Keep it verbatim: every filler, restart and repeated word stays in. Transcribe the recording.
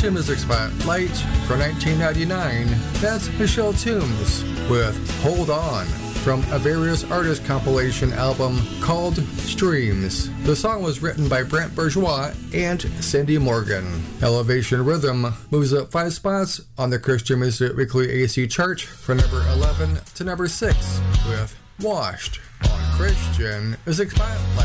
Christian Music Spotlight for nineteen ninety-nine. That's Michelle Toombs with Hold On from a Various Artists compilation album called Streams. The song was written by Brent Bourgeois and Cindy Morgan. Elevation Rhythm moves up five spots on the Christian Music Weekly A C chart from number eleven to number six with Washed on Christian Music Spotlight.